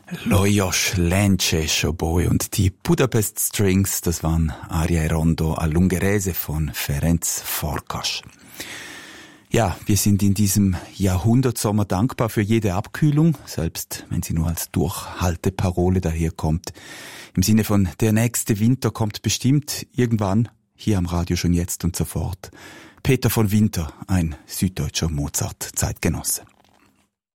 Lajos Lences Oboe und die Budapest Strings, das waren Aria e Rondo all'Ungherese von Ferenc Farkas. Ja, wir sind in diesem Jahrhundertsommer dankbar für jede Abkühlung, selbst wenn sie nur als Durchhalteparole daherkommt. Im Sinne von der nächste Winter kommt bestimmt irgendwann, hier am Radio schon jetzt und sofort. Peter von Winter, ein süddeutscher Mozart-Zeitgenosse.